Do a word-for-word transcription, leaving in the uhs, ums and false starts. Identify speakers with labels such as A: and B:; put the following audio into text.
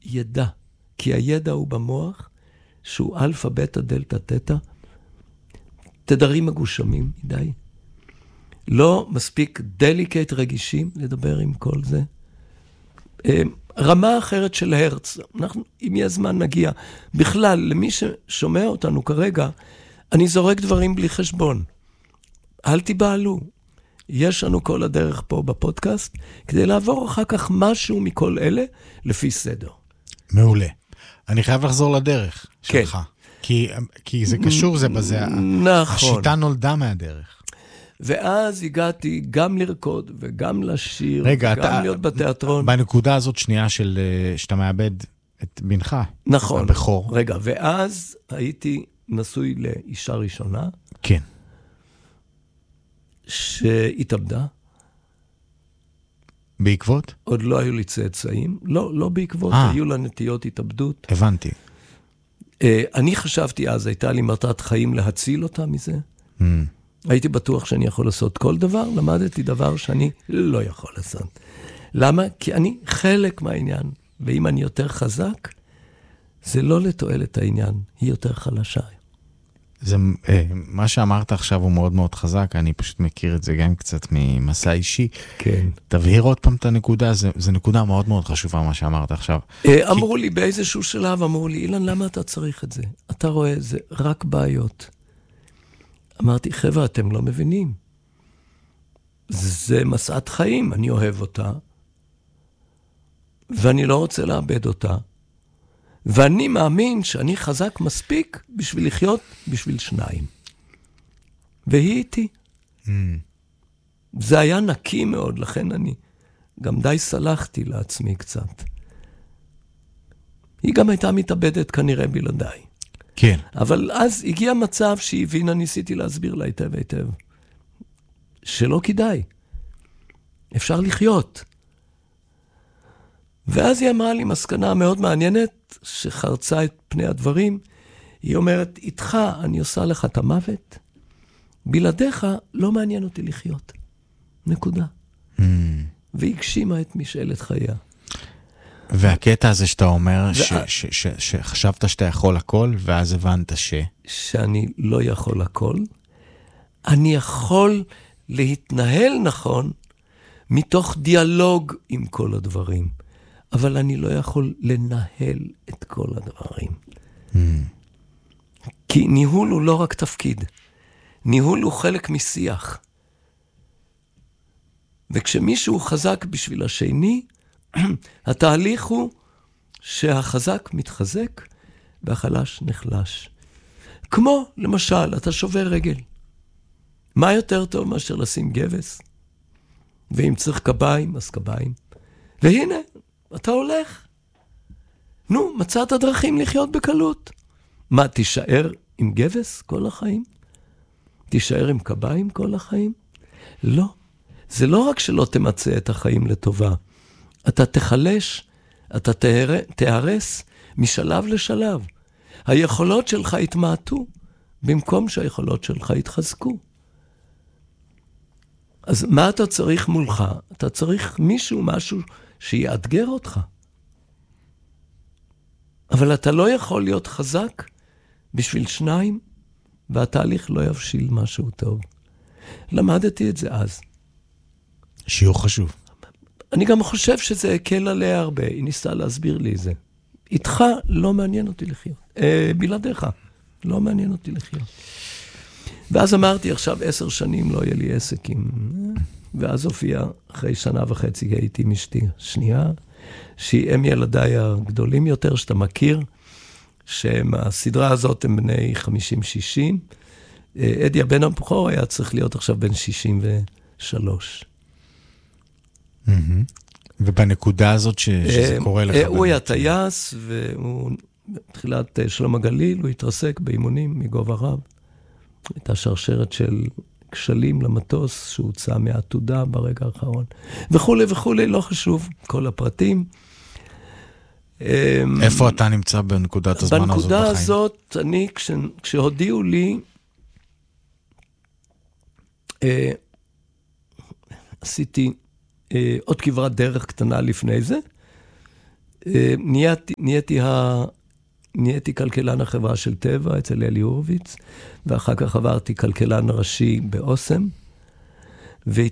A: ידע, כי הידע הוא במוח, שהוא אלפא, בטא, דלתא, תטא, תדרים מגושמים מדי. לא מספיק דליקט רגישים לדבר עם כל זה. רמה אחרת של הרץ, אנחנו, אם יהיה זמן נגיע. בכלל, למי ששומע אותנו כרגע, אני זורק דברים בלי חשבון. אל תיבעלו. יש לנו כל הדרך פה בפודקאסט, כדי לעבור אחר כך משהו מכל אלה, לפי סדר.
B: מעולה. אני חייב לחזור לדרך
A: כן.
B: שלך. כי, כי זה קשור זה בזה.
A: נכון.
B: השיטה נולדה מהדרך.
A: ואז הגעתי גם לרקוד, וגם לשיר,
B: רגע,
A: וגם
B: אתה,
A: להיות בתיאטרון.
B: בנקודה הזאת שנייה של, שאתה מאבד את בנך.
A: נכון.
B: הבכור.
A: רגע, ואז הייתי נשוי לאישה ראשונה.
B: כן.
A: שהתאבדה.
B: בעקבות?
A: עוד לא היו לי צאצאים. לא, לא בעקבות,
B: 아,
A: היו לה נטיות התאבדות.
B: הבנתי.
A: אני חשבתי אז, הייתה לי מטרת חיים להציל אותה מזה.
B: Mm.
A: הייתי בטוח שאני יכול לעשות כל דבר, למדתי דבר שאני לא יכול לעשות. למה? כי אני חלק מהעניין, ואם אני יותר חזק, זה לא לתועלת העניין, היא יותר חלשה.
B: זה, מה שאמרת עכשיו הוא מאוד מאוד חזק, אני פשוט מכיר את זה גם קצת ממסע אישי.
A: כן.
B: תבהיר עוד פעם את הנקודה, זה, זה נקודה מאוד מאוד חשובה מה שאמרת עכשיו.
A: אמרו כי... לי באיזשהו שלב, אמרו לי, אילן, למה אתה צריך את זה? אתה רואה, זה רק בעיות. אמרתי, חבר'ה, אתם לא מבינים. זה מסעת חיים, אני אוהב אותה, ואני לא רוצה לאבד אותה, ואני מאמין שאני חזק מספיק בשביל לחיות בשביל שניים. והיא איתי. Mm. זה היה נקי מאוד, לכן אני גם די סלחתי לעצמי קצת. היא גם הייתה מתאבדת כנראה בלעדיי.
B: כן.
A: אבל אז הגיע מצב שהיא הבינה, ניסיתי להסביר לה היטב היטב, שלא כדאי. אפשר לחיות. ואז היא אמרה לי מסקנה מאוד מעניינת, שחרצה את פני הדברים. היא אומרת, איתך אני עושה לך את המוות, בלעדיך לא מעניין אותי לחיות. נקודה. Mm. והגשימה את משאלת חייה.
B: והקטע הזה שאתה אומר, ש- ש- ש- שחשבת שאתה יכול הכל, ואז הבנת ש...
A: שאני לא יכול הכל. אני יכול להתנהל נכון, מתוך דיאלוג עם כל הדברים. אבל אני לא יכול לנהל את כל הדברים. Mm. כי ניהול הוא לא רק תפקיד. ניהול הוא חלק משיח. וכשמישהו חזק בשביל השני, התהליך הוא שהחזק מתחזק והחלש נחלש. כמו, למשל, אתה שובר רגל. מה יותר טוב מאשר לשים גבס? ואם צריך קביים, אז קביים. והנה, אתה הולך. נו, מצאת דרכים לחיות בקלות. מה, תישאר עם גבס כל החיים? תישאר עם קביים כל החיים? לא. זה לא רק שלא תמצא את החיים לטובה. אתה תחלש, אתה תהרס משלב לשלב. היכולות שלך התמעטו, במקום שהיכולות שלך התחזקו. אז מה אתה צריך מולך? אתה צריך מישהו, משהו שיאתגר אותך. אבל אתה לא יכול להיות חזק בשביל שניים, והתהליך לא יבשיל משהו טוב. למדתי את זה אז.
B: שיעור חשוב.
A: אני גם חושב שזה הקל עליה הרבה. היא ניסתה להסביר לי זה. איתך לא מעניין אותי לחיות. אה, בלעדיך, לא מעניין אותי לחיות. ואז אמרתי, עכשיו עשר שנים לא יהיה לי עסק עם... ואז הופיע אחרי שנה וחצי הייתי עם אשתי שנייה, שהיא אם ילדיי הגדולים יותר שאתה מכיר, שהסדרה הזאת הם בני חמישים שישים. אדי הבן הבכור היה צריך להיות עכשיו בן שישים ושלוש.
B: ובנקודה הזאת שזה קורה לך...
A: הוא היה טייס, והוא בתחילת שלום הגליל, הוא התרסק באימונים מגובה רב. הייתה שרשרת של כשלים למטוס שהוצא מהעתודה ברגע האחרון. וכו' וכו', לא חשוב, כל הפרטים.
B: איפה אתה נמצא בנקודת הזמן הזאת בחיים?
A: בנקודה הזאת, אני, כש, כשהודיעו לי, אה, עשיתי אה, עוד כברת דרך קטנה לפני זה, נהייתי, נהייתי, ה... נהייתי כלכלן החברה של טבע אצל אלי הורוביץ, ואחר כך עברתי כלכלן ראשי באוסם,